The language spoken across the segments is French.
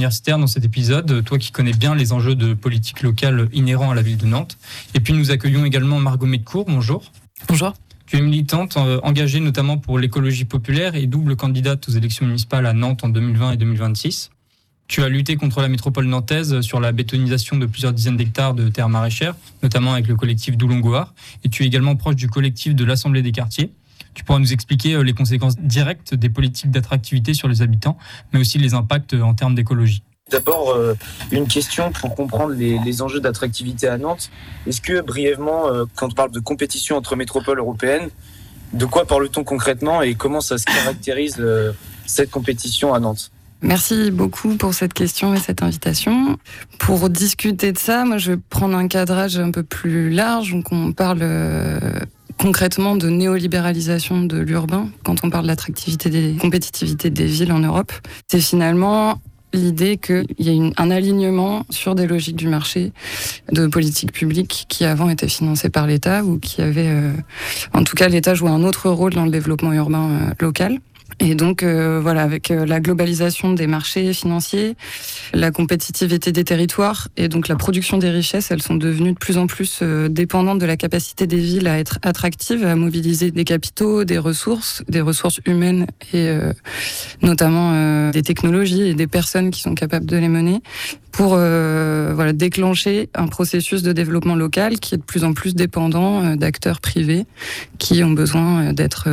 universitaire dans cet épisode, toi qui connais bien les enjeux de politique locale inhérents à la ville de Nantes. Et puis nous accueillons également Margot Medcourt, bonjour. Bonjour. Tu es militante engagée notamment pour l'écologie populaire et double candidate aux élections municipales à Nantes en 2020 et 2026. Tu as lutté contre la métropole nantaise sur la bétonisation de plusieurs dizaines d'hectares de terres maraîchères, notamment avec le collectif Doulon-Gohard. Et tu es également proche du collectif de l'Assemblée des quartiers. Tu pourras nous expliquer les conséquences directes des politiques d'attractivité sur les habitants, mais aussi les impacts en termes d'écologie. D'abord, une question pour comprendre les enjeux d'attractivité à Nantes. Est-ce que brièvement, quand on parle de compétition entre métropoles européennes, de quoi parle-t-on concrètement et comment ça se caractérise cette compétition à Nantes ? Merci beaucoup pour cette question et cette invitation. Pour discuter de ça, moi je vais prendre un cadrage un peu plus large. Donc on parle concrètement de néolibéralisation de l'urbain quand on parle de l'attractivité des compétitivité des villes en Europe. C'est finalement l'idée qu'il y a un alignement sur des logiques du marché de politiques publiques qui avant étaient financées par l'État ou qui avaient, en tout cas l'État jouait un autre rôle dans le développement urbain local. Et donc avec la globalisation des marchés financiers, la compétitivité des territoires et donc la production des richesses, elles sont devenues de plus en plus dépendantes de la capacité des villes à être attractives, à mobiliser des capitaux, des ressources humaines et notamment des technologies et des personnes qui sont capables de les mener pour déclencher un processus de développement local qui est de plus en plus dépendant d'acteurs privés qui ont besoin d'être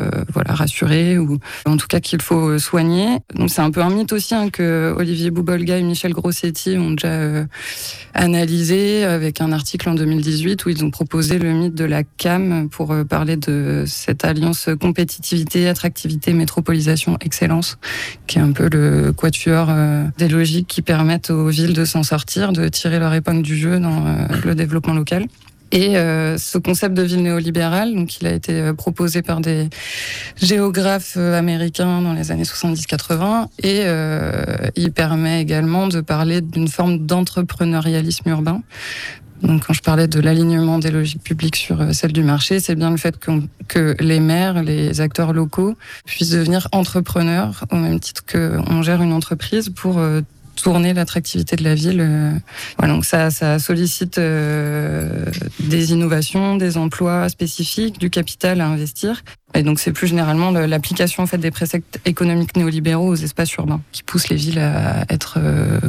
rassurés ou en tout cas qu'il faut soigner. Donc c'est un peu un mythe aussi que Olivier Boubolga et Michel Grossetti ont déjà analysé avec un article en 2018 où ils ont proposé le mythe de la CAM pour parler de cette alliance compétitivité, attractivité, métropolisation, excellence, qui est un peu le quatuor des logiques qui permettent aux villes de s'en sortir, de tirer leur épingle du jeu dans le développement local. Et ce concept de ville néolibérale, donc il a été proposé par des géographes américains dans les années 70-80 et il permet également de parler d'une forme d'entrepreneurialisme urbain. Donc quand je parlais de l'alignement des logiques publiques sur celle du marché, c'est bien le fait que les maires, les acteurs locaux puissent devenir entrepreneurs au même titre qu'on gère une entreprise pour tourner l'attractivité de la ville. Donc ça sollicite des innovations, des emplois spécifiques, du capital à investir. Et donc c'est plus généralement l'application des préceptes économiques néolibéraux aux espaces urbains qui poussent les villes à être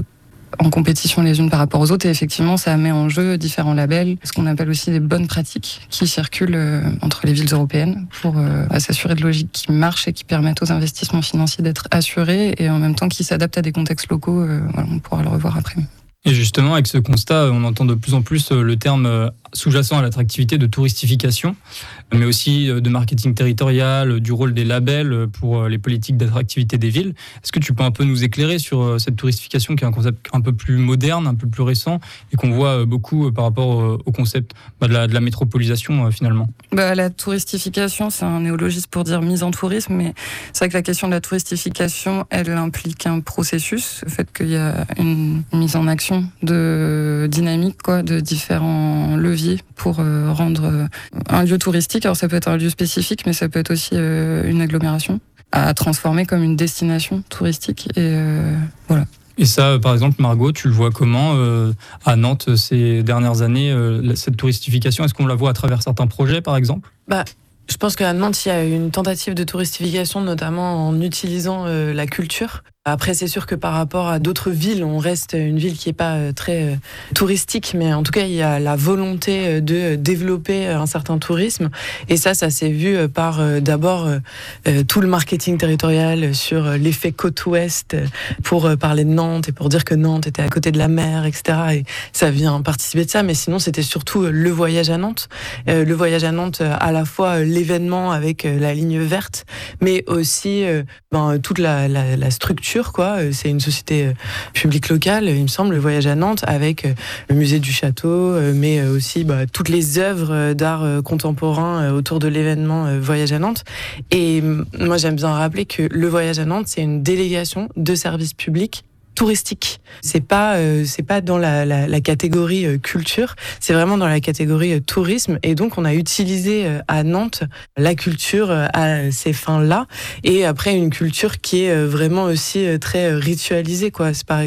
en compétition les unes par rapport aux autres. Et effectivement, ça met en jeu différents labels, ce qu'on appelle aussi des bonnes pratiques qui circulent entre les villes européennes pour s'assurer de logiques qui marchent et qui permettent aux investissements financiers d'être assurés et en même temps qui s'adaptent à des contextes locaux. On pourra le revoir après. Et justement, avec ce constat, on entend de plus en plus le terme sous-jacent à l'attractivité de touristification, mais aussi de marketing territorial, du rôle des labels pour les politiques d'attractivité des villes. Est-ce que tu peux un peu nous éclairer sur cette touristification qui est un concept un peu plus moderne, un peu plus récent et qu'on voit beaucoup par rapport au concept de la métropolisation finalement ? La touristification, c'est un néologisme pour dire mise en tourisme, mais c'est vrai que la question de la touristification, elle implique un processus, le fait qu'il y a une mise en action de dynamique, de différents leviers pour rendre un lieu touristique. Alors ça peut être un lieu spécifique, mais ça peut être aussi une agglomération à transformer comme une destination touristique. Et voilà. Et ça, par exemple, Margot, tu le vois comment à Nantes ces dernières années, cette touristification? Est-ce qu'on la voit à travers certains projets, par exemple ? Je pense qu'à Nantes, il y a une tentative de touristification, notamment en utilisant la culture. Après, c'est sûr que par rapport à d'autres villes, on reste une ville qui n'est pas très touristique, mais en tout cas, il y a la volonté de développer un certain tourisme. Et ça s'est vu par d'abord tout le marketing territorial sur l'effet côte ouest pour parler de Nantes et pour dire que Nantes était à côté de la mer, etc. Et ça vient participer de ça, mais sinon, c'était surtout le voyage à Nantes. Le voyage à Nantes, à la fois l'événement avec la ligne verte, mais aussi toute la structure. C'est une société publique locale, il me semble, le voyage à Nantes, avec le musée du château, mais aussi toutes les œuvres d'art contemporain autour de l'événement voyage à Nantes. Et moi, j'aime bien rappeler que le voyage à Nantes, c'est une délégation de services publics touristique. C'est pas dans la catégorie culture, c'est vraiment dans la catégorie tourisme. Et donc, on a utilisé à Nantes la culture à ces fins-là. Et après, une culture qui est vraiment aussi très ritualisée, C'est par